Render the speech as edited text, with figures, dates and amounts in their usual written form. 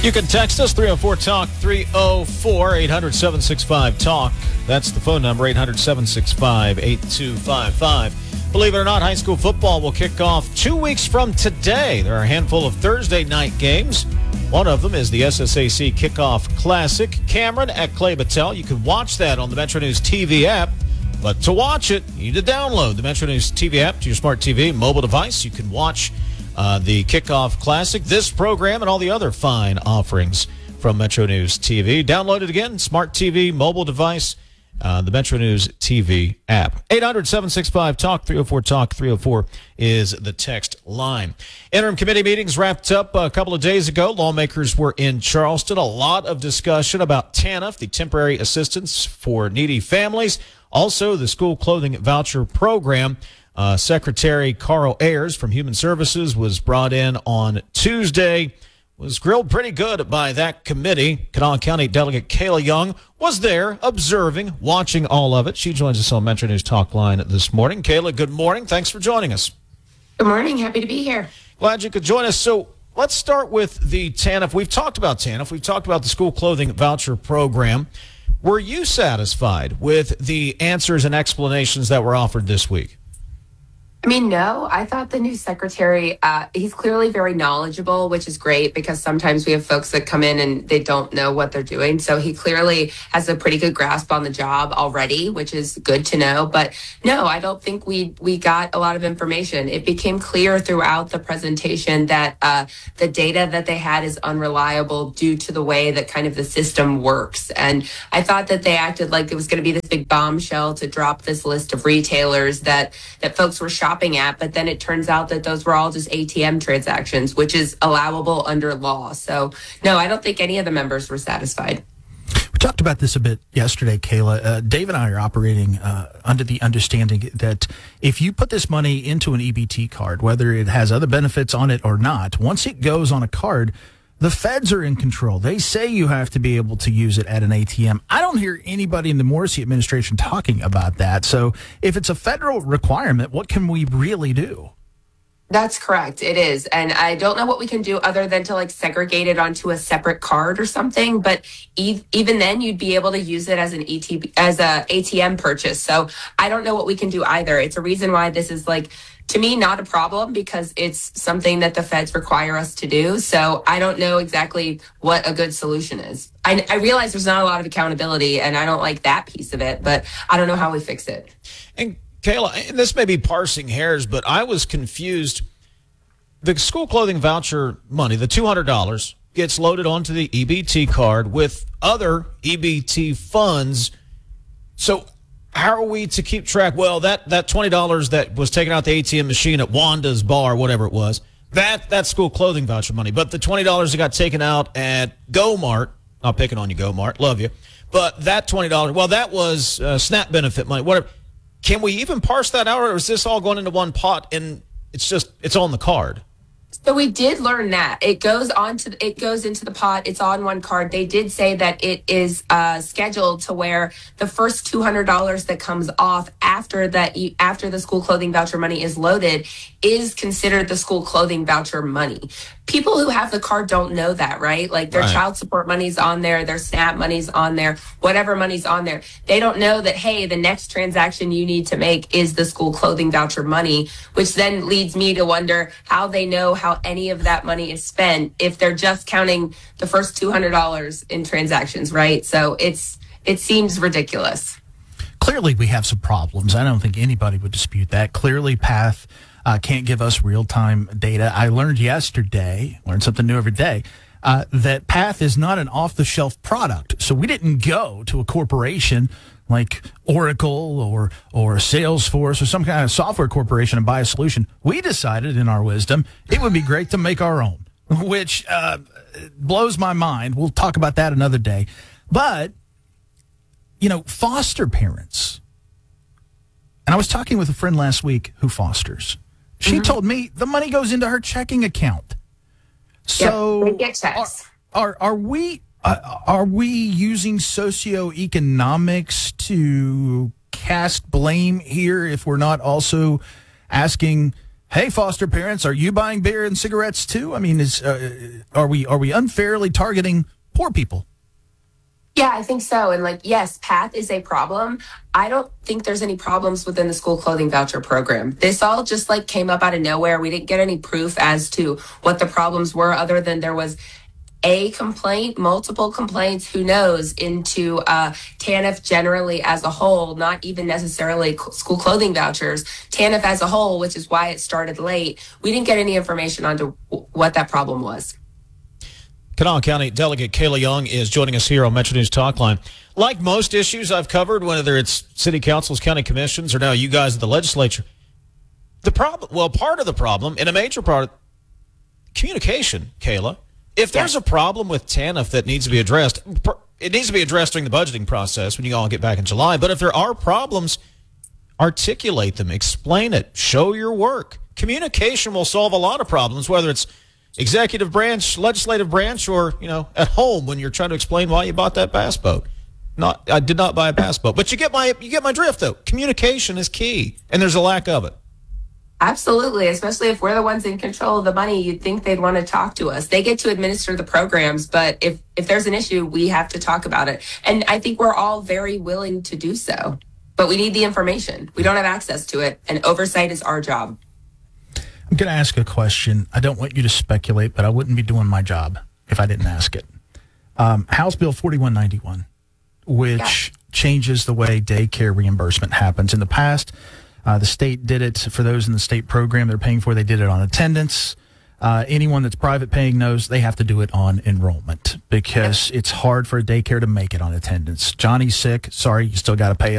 You can text us, 304-TALK, 304-800-765-TALK. That's the phone number, 800-765-8255. Believe it or not, high school football will kick off 2 weeks from today. There are a handful of Thursday night games. One of them is the SSAC Kickoff Classic. Cameron at Clay Battelle. You can watch that on the Metro News TV app. But to watch it, you need to download the Metro News TV app to your smart TV, mobile device. You can watch the Kickoff Classic, this program, and all the other fine offerings from Metro News TV. Download it again, smart TV, mobile device, the Metro News TV app. 800-765-TALK, 304-TALK, 304 is the text line. Interim committee meetings wrapped up a couple of days ago. Lawmakers were in Charleston. A lot of discussion about TANF, the Temporary Assistance for Needy Families. Also, the school clothing voucher program. Secretary Carl Ayers from Human Services was brought in on Tuesday, was grilled pretty good by that committee. Kanawha County Delegate Kayla Young was there observing, watching all of it. She joins us on Metro News Talk Line this morning. Kayla, good morning. Thanks for joining us. Good morning. Happy to be here. Glad you could join us. So let's start with the TANF. We've talked about TANF. We've talked about the school clothing voucher program. Were you satisfied with the answers and explanations that were offered this week? I mean, no, I thought the new secretary, he's clearly very knowledgeable, which is great because sometimes we have folks that come in and they don't know what they're doing. So he clearly has a pretty good grasp on the job already, which is good to know. But no, I don't think we got a lot of information. It became clear throughout the presentation that the data that they had is unreliable due to the way that kind of the system works. And I thought that they acted like it was going to be this big bombshell to drop this list of retailers that folks were shopping at, but then it turns out that those were all just ATM transactions, which is allowable under law. So no, I don't think any of the members were satisfied. We talked about this a bit yesterday, Kayla. Dave and I are operating under the understanding that if you put this money into an EBT card, whether it has other benefits on it or not, once it goes on a card, the feds are in control. They say you have to be able to use it at an ATM. I don't hear anybody in the Morrissey administration talking about that. So if it's a federal requirement, what can we really do? That's correct. It is. And I don't know what we can do other than to segregate it onto a separate card or something. But even then, you'd be able to use it as an ATM purchase. So I don't know what we can do either. It's a reason why this is to me, not a problem because it's something that the feds require us to do. So I don't know exactly what a good solution is. I realize there's not a lot of accountability and I don't like that piece of it, but I don't know how we fix it. And Kayla, and this may be parsing hairs, but I was confused. The school clothing voucher money, the $200, gets loaded onto the EBT card with other EBT funds. So how are we to keep track? Well, that $20 that was taken out the ATM machine at Wanda's bar, whatever it was, that's school clothing voucher money. But the $20 that got taken out at GoMart, not picking on you, GoMart, love you, but that $20, well, that was SNAP benefit money, whatever. Can we even parse that out, or is this all going into one pot and it's on the card? So we did learn that it goes into the pot. It's on one card. They did say that it is scheduled to where the first $200 that comes off after the school clothing voucher money is loaded is considered the school clothing voucher money. People who have the card don't know that, right? Their child support money's on there, their SNAP money's on there, whatever money's on there. They don't know that, hey, the next transaction you need to make is the school clothing voucher money, which then leads me to wonder how they know how any of that money is spent if they're just counting the first $200 in transactions, right? So it seems ridiculous. Clearly, we have some problems. I don't think anybody would dispute that. Clearly, PATH can't give us real-time data. I learned something new every day, that PATH is not an off-the-shelf product. So we didn't go to a corporation like Oracle or Salesforce or some kind of software corporation and buy a solution. We decided in our wisdom it would be great to make our own, which blows my mind. We'll talk about that another day. But, foster parents. And I was talking with a friend last week who fosters. She told me the money goes into her checking account. So they get checks. Are we using socioeconomics to cast blame here if we're not also asking hey, foster parents, are you buying beer and cigarettes too? I mean, are we unfairly targeting poor people? Yeah, I think so. And yes, PATH is a problem. I don't think there's any problems within the school clothing voucher program. This all just came up out of nowhere. We didn't get any proof as to what the problems were other than there was a complaint, multiple complaints, who knows, into TANF generally as a whole, not even necessarily school clothing vouchers, TANF as a whole, which is why it started late. We didn't get any information onto what that problem was. Kanawha County Delegate Kayla Young is joining us here on Metro News Talkline. Like most issues I've covered, whether it's city councils, county commissions, or now you guys at the legislature, part of the problem, and a major part, communication, Kayla. If there's a problem with TANF that needs to be addressed, it needs to be addressed during the budgeting process when you all get back in July. But if there are problems, articulate them, explain it, show your work. Communication will solve a lot of problems, whether it's executive branch, legislative branch, or, at home when you're trying to explain why you bought that bass boat. I did not buy a bass boat, but you get my drift though. Communication is key, and there's a lack of it. Absolutely, especially if we're the ones in control of the money. You'd think they'd want to talk to us. They get to administer the programs, but if there's an issue, we have to talk about it. And I think we're all very willing to do so, but we need the information. We don't have access to it, and oversight is our job. I'm going to ask a question. I don't want you to speculate, but I wouldn't be doing my job if I didn't ask it. House Bill 4191, which changes the way daycare reimbursement happens. In the past, the state did it for those in the state program they're paying for. They did it on attendance. Anyone that's private paying knows they have to do it on enrollment because it's hard for a daycare to make it on attendance. Johnny's sick. Sorry, you still got to pay us.